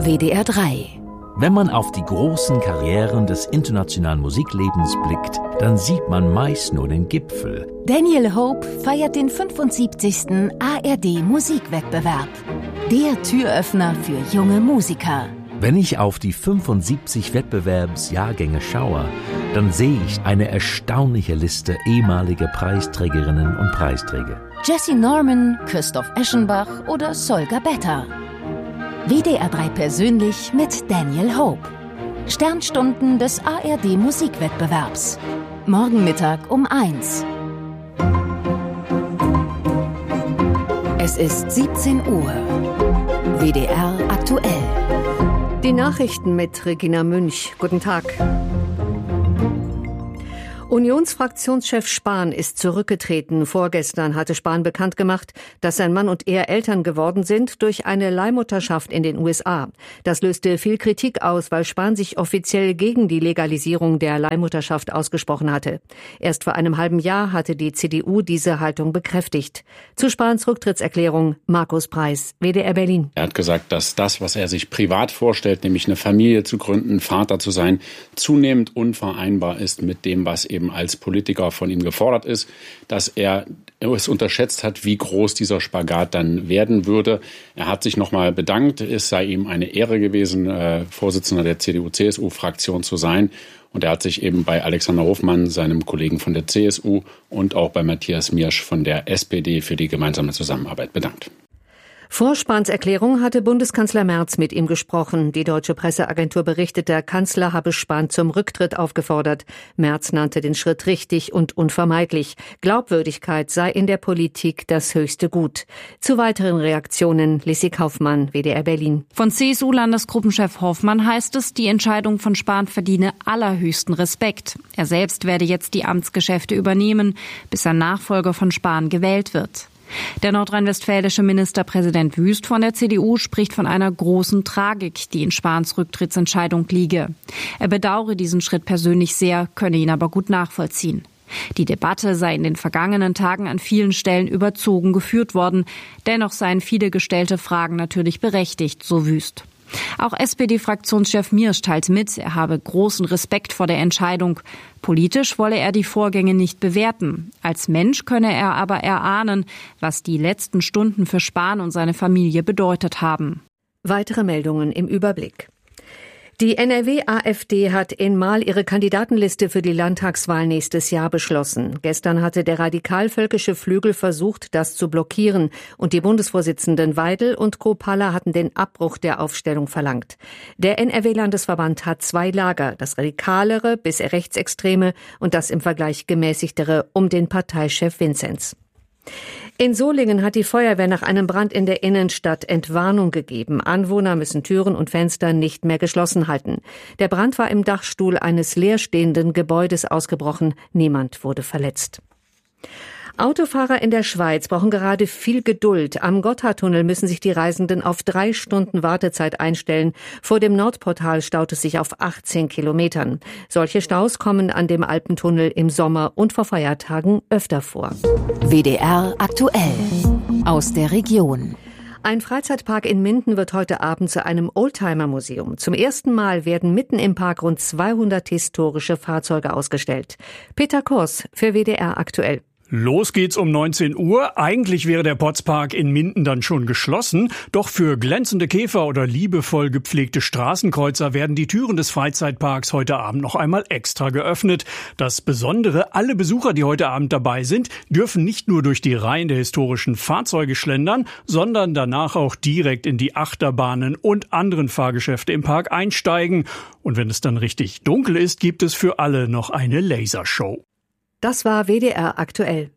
WDR 3. Wenn man auf die großen Karrieren des internationalen Musiklebens blickt, dann sieht man meist nur den Gipfel. Daniel Hope feiert den 75. ARD-Musikwettbewerb. Der Türöffner für junge Musiker. Wenn ich auf die 75 Wettbewerbsjahrgänge schaue, dann sehe ich eine erstaunliche Liste ehemaliger Preisträgerinnen und Preisträger. Jessye Norman, Christoph Eschenbach oder Solga Betta. WDR 3 persönlich mit Daniel Hope. Sternstunden des ARD-Musikwettbewerbs. Morgen Mittag um 1. Es ist 17 Uhr. WDR aktuell. Die Nachrichten mit Regina Münch. Guten Tag. Unionsfraktionschef Spahn ist zurückgetreten. Vorgestern hatte Spahn bekannt gemacht, dass sein Mann und er Eltern geworden sind durch eine Leihmutterschaft in den USA. Das löste viel Kritik aus, weil Spahn sich offiziell gegen die Legalisierung der Leihmutterschaft ausgesprochen hatte. Erst vor einem halben Jahr hatte die CDU diese Haltung bekräftigt. Zu Spahns Rücktrittserklärung Markus Preis, WDR Berlin. Er hat gesagt, dass das, was er sich privat vorstellt, nämlich eine Familie zu gründen, Vater zu sein, zunehmend unvereinbar ist mit dem, was eben als Politiker von ihm gefordert ist, dass er es unterschätzt hat, wie groß dieser Spagat dann werden würde. Er hat sich nochmal bedankt, es sei ihm eine Ehre gewesen, Vorsitzender der CDU-CSU-Fraktion zu sein. Und er hat sich eben bei Alexander Hofmann, seinem Kollegen von der CSU, und auch bei Matthias Miersch von der SPD für die gemeinsame Zusammenarbeit bedankt. Vor Spahns Erklärung hatte Bundeskanzler Merz mit ihm gesprochen. Die deutsche Presseagentur berichtet, der Kanzler habe Spahn zum Rücktritt aufgefordert. Merz nannte den Schritt richtig und unvermeidlich. Glaubwürdigkeit sei in der Politik das höchste Gut. Zu weiteren Reaktionen Lissi Kaufmann, WDR Berlin. Von CSU-Landesgruppenchef Hoffmann heißt es, die Entscheidung von Spahn verdiene allerhöchsten Respekt. Er selbst werde jetzt die Amtsgeschäfte übernehmen, bis sein Nachfolger von Spahn gewählt wird. Der nordrhein-westfälische Ministerpräsident Wüst von der CDU spricht von einer großen Tragik, die in Spahns Rücktrittsentscheidung liege. Er bedauere diesen Schritt persönlich sehr, könne ihn aber gut nachvollziehen. Die Debatte sei in den vergangenen Tagen an vielen Stellen überzogen geführt worden. Dennoch seien viele gestellte Fragen natürlich berechtigt, so Wüst. Auch SPD-Fraktionschef Miersch teilt mit, er habe großen Respekt vor der Entscheidung. Politisch wolle er die Vorgänge nicht bewerten. Als Mensch könne er aber erahnen, was die letzten Stunden für Spahn und seine Familie bedeutet haben. Weitere Meldungen im Überblick. Die NRW-AfD hat in Marl ihre Kandidatenliste für die Landtagswahl nächstes Jahr beschlossen. Gestern hatte der radikalvölkische Flügel versucht, das zu blockieren, und die Bundesvorsitzenden Weidel und Kropalla hatten den Abbruch der Aufstellung verlangt. Der NRW-Landesverband hat zwei Lager, das radikalere bis rechtsextreme und das im Vergleich gemäßigtere um den Parteichef Vinzenz. In Solingen hat die Feuerwehr nach einem Brand in der Innenstadt Entwarnung gegeben. Anwohner müssen Türen und Fenster nicht mehr geschlossen halten. Der Brand war im Dachstuhl eines leerstehenden Gebäudes ausgebrochen. Niemand wurde verletzt. Autofahrer in der Schweiz brauchen gerade viel Geduld. Am Gotthardtunnel müssen sich die Reisenden auf 3 Stunden Wartezeit einstellen. Vor dem Nordportal staut es sich auf 18 Kilometern. Solche Staus kommen an dem Alpentunnel im Sommer und vor Feiertagen öfter vor. WDR aktuell. Aus der Region. Ein Freizeitpark in Minden wird heute Abend zu einem Oldtimer-Museum. Zum ersten Mal werden mitten im Park rund 200 historische Fahrzeuge ausgestellt. Peter Kors für WDR aktuell. Los geht's um 19 Uhr. Eigentlich wäre der Potzpark in Minden dann schon geschlossen. Doch für glänzende Käfer oder liebevoll gepflegte Straßenkreuzer werden die Türen des Freizeitparks heute Abend noch einmal extra geöffnet. Das Besondere, alle Besucher, die heute Abend dabei sind, dürfen nicht nur durch die Reihen der historischen Fahrzeuge schlendern, sondern danach auch direkt in die Achterbahnen und anderen Fahrgeschäfte im Park einsteigen. Und wenn es dann richtig dunkel ist, gibt es für alle noch eine Lasershow. Das war WDR aktuell.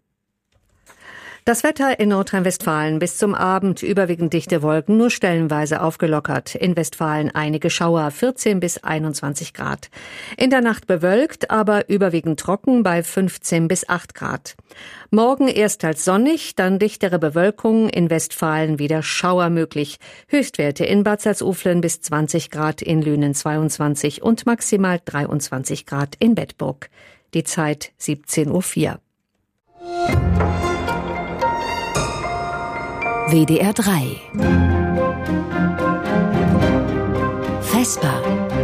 Das Wetter in Nordrhein-Westfalen bis zum Abend überwiegend dichte Wolken, nur stellenweise aufgelockert. In Westfalen einige Schauer, 14 bis 21 Grad. In der Nacht bewölkt, aber überwiegend trocken bei 15 bis 8 Grad. Morgen erst als sonnig, dann dichtere Bewölkung, in Westfalen wieder Schauer möglich. Höchstwerte in Bad Salzuflen bis 20 Grad, in Lünen 22 und maximal 23 Grad in Bedburg. Die Zeit 17:04 Uhr. WDR 3 Vesper.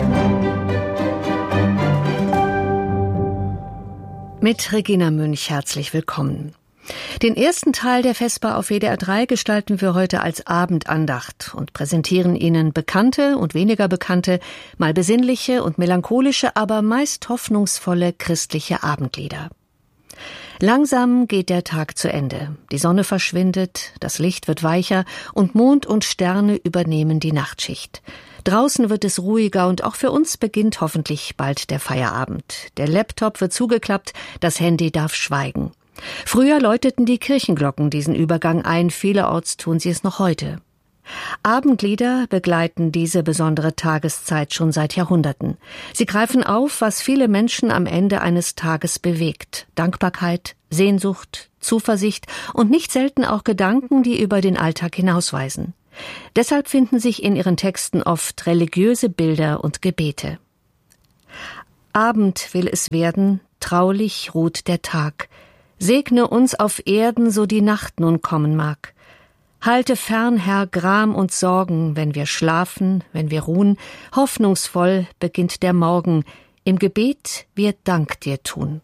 Mit Regina Münch herzlich willkommen. Den ersten Teil der Vesper auf WDR 3 gestalten wir heute als Abendandacht und präsentieren Ihnen bekannte und weniger bekannte, mal besinnliche und melancholische, aber meist hoffnungsvolle christliche Abendlieder. Langsam geht der Tag zu Ende. Die Sonne verschwindet, das Licht wird weicher und Mond und Sterne übernehmen die Nachtschicht. Draußen wird es ruhiger und auch für uns beginnt hoffentlich bald der Feierabend. Der Laptop wird zugeklappt, das Handy darf schweigen. Früher läuteten die Kirchenglocken diesen Übergang ein, vielerorts tun sie es noch heute. Abendlieder begleiten diese besondere Tageszeit schon seit Jahrhunderten. Sie greifen auf, was viele Menschen am Ende eines Tages bewegt. Dankbarkeit, Sehnsucht, Zuversicht und nicht selten auch Gedanken, die über den Alltag hinausweisen. Deshalb finden sich in ihren Texten oft religiöse Bilder und Gebete. Abend will es werden, traulich ruht der Tag. Segne uns auf Erden, so die Nacht nun kommen mag. Halte fern, Herr, Gram und Sorgen, wenn wir schlafen, wenn wir ruhen. Hoffnungsvoll beginnt der Morgen. Im Gebet wir Dank dir tun.